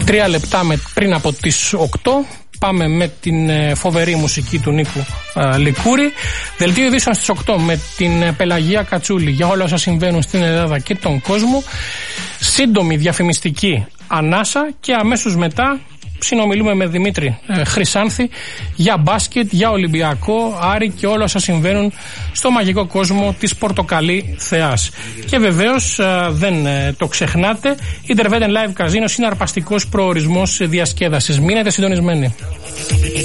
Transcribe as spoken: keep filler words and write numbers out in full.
Τρία λεπτά με, πριν από τις οκτώ. Πάμε με την φοβερή μουσική του Νίκου α, Λικούρη. Δελτίο ειδήσεων στις οκτώ με την Πελαγία Κατσούλη για όλα όσα συμβαίνουν στην Ελλάδα και τον κόσμο. Σύντομη διαφημιστική ανάσα και αμέσως μετά συνομιλούμε με Δημήτρη ε, Χρυσάνθη για μπάσκετ, για Ολυμπιακό, Άρη και όλα όσα συμβαίνουν στο μαγικό κόσμο της Πορτοκαλί Θεάς. Και βεβαίως ε, δεν ε, το ξεχνάτε, Interveten Live Casino, συναρπαστικός προορισμός διασκέδασης. Μείνετε συντονισμένοι.